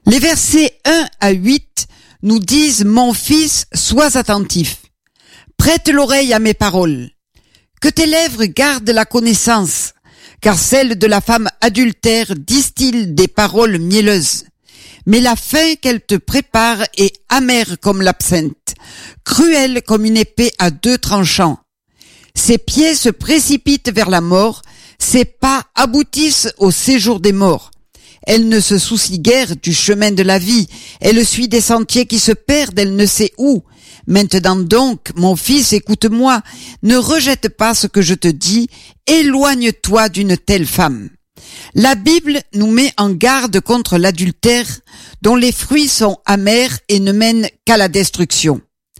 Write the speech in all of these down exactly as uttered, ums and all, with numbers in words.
Les versets un à huit nous disent « Mon fils, sois attentif. Prête l'oreille à mes paroles. Que tes lèvres gardent la connaissance, car celle de la femme adultère distille des paroles mielleuses. Mais la fin qu'elle te prépare est amère comme l'absinthe, cruelle comme une épée à deux tranchants. Ses pieds se précipitent vers la mort, ses pas aboutissent au séjour des morts. Elle ne se soucie guère du chemin de la vie, elle suit des sentiers qui se perdent, elle ne sait où. Maintenant donc, mon fils, écoute-moi, ne rejette pas ce que je te dis, éloigne-toi d'une telle femme. La Bible nous met en garde contre l'adultère, dont les fruits sont amers et ne mènent qu'à la destruction.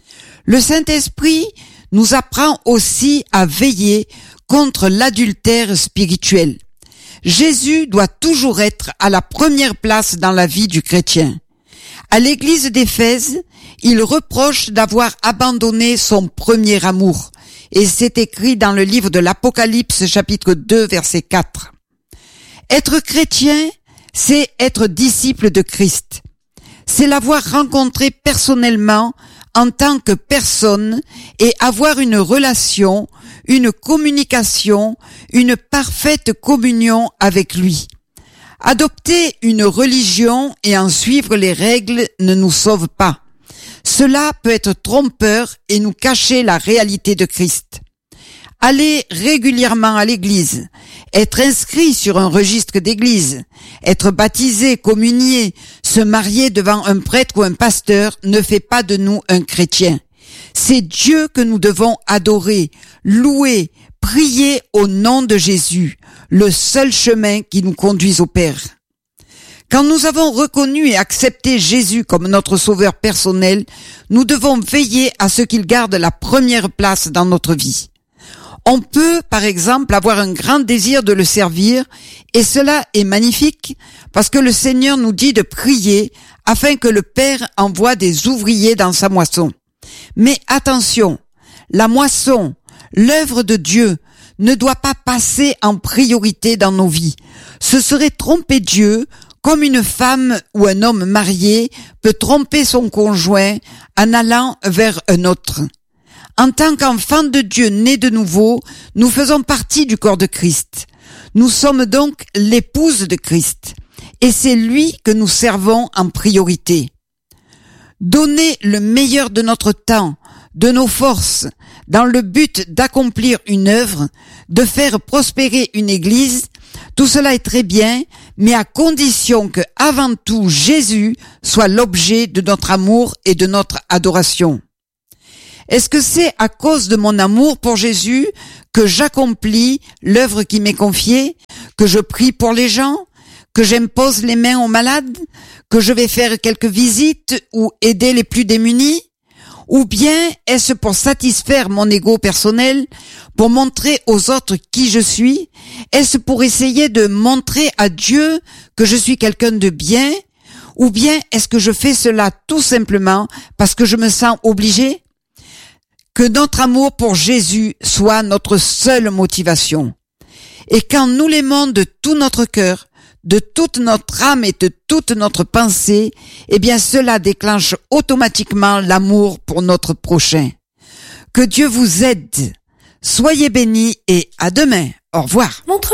Le Saint-Esprit nous apprend aussi à veiller contre l'adultère spirituel. Jésus doit toujours être à la première place dans la vie du chrétien. À l'église d'Éphèse, il reproche d'avoir abandonné son premier amour, et c'est écrit dans le livre de l'Apocalypse chapitre deux verset quatre. Être chrétien, c'est être disciple de Christ. C'est l'avoir rencontré personnellement en tant que personne et avoir une relation, une communication, une parfaite communion avec lui. Adopter une religion et en suivre les règles ne nous sauve pas. Cela peut être trompeur et nous cacher la réalité de Christ. Aller régulièrement à l'église, être inscrit sur un registre d'église, être baptisé, communié, se marier devant un prêtre ou un pasteur ne fait pas de nous un chrétien. C'est Dieu que nous devons adorer, louer, prier au nom de Jésus, le seul chemin qui nous conduise au Père. Quand nous avons reconnu et accepté Jésus comme notre sauveur personnel, nous devons veiller à ce qu'il garde la première place dans notre vie. On peut, par exemple, avoir un grand désir de le servir, et cela est magnifique, parce que le Seigneur nous dit de prier afin que le Père envoie des ouvriers dans sa moisson. Mais attention, la moisson, l'œuvre de Dieu, ne doit pas passer en priorité dans nos vies. Ce serait tromper Dieu, comme une femme ou un homme marié peut tromper son conjoint en allant vers un autre. En tant qu'enfants de Dieu nés de nouveau, nous faisons partie du corps de Christ. Nous sommes donc l'épouse de Christ, et c'est lui que nous servons en priorité. Donner le meilleur de notre temps, de nos forces, dans le but d'accomplir une œuvre, de faire prospérer une église, tout cela est très bien, mais à condition que, avant tout, Jésus soit l'objet de notre amour et de notre adoration. Est-ce que c'est à cause de mon amour pour Jésus que j'accomplis l'œuvre qui m'est confiée, que je prie pour les gens, que j'impose les mains aux malades, que je vais faire quelques visites ou aider les plus démunis? Ou bien est-ce pour satisfaire mon ego personnel, pour montrer aux autres qui je suis? Est-ce pour essayer de montrer à Dieu que je suis quelqu'un de bien? Ou bien est-ce que je fais cela tout simplement parce que je me sens obligé? Que notre amour pour Jésus soit notre seule motivation. Et quand nous l'aimons de tout notre cœur, de toute notre âme et de toute notre pensée, eh bien cela déclenche automatiquement l'amour pour notre prochain. Que Dieu vous aide. Soyez bénis et à demain. Au revoir. Montre